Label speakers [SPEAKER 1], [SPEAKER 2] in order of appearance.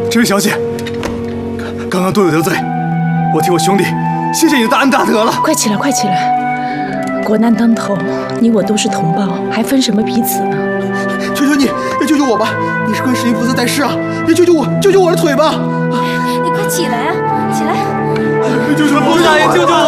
[SPEAKER 1] 这位小姐，刚刚多有得罪，我替我兄弟谢谢你的大恩大德了。
[SPEAKER 2] 快起来，快起来！国难当头，你我都是同胞，还分什么彼此呢？
[SPEAKER 3] 求求你，也救救我吧！你是观世音菩萨在世啊，也救救我，救救我的腿吧！
[SPEAKER 4] 你快起来啊，起来！
[SPEAKER 1] 救救我！大爷，救救我！